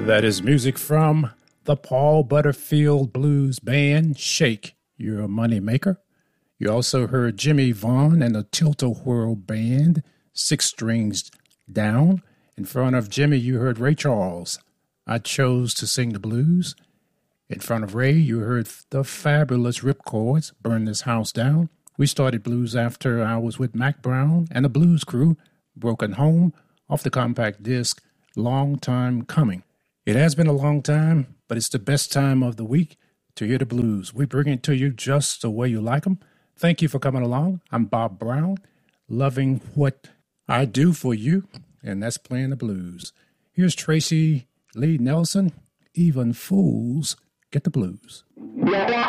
That is music from the Paul Butterfield Blues Band, Shake Your Money Maker. You also heard Jimmy Vaughn and the Tilt-A-Whirl Band, Six Strings Down. In front of Jimmy, you heard Ray Charles, I Chose to Sing the Blues. In front of Ray, you heard the fabulous Ripcords, Burn This House Down. We started blues after hours with Mac Brown and the Blues Crew, Broken Home, off the compact disc, Long Time Coming. It has been a long time, but it's the best time of the week to hear the blues. We bring it to you just the way you like them. Thank you for coming along. I'm Bob Brown, loving what I do for you, and that's playing the blues. Here's Tracy Lee Nelson, Even Fools Get the Blues. Yeah.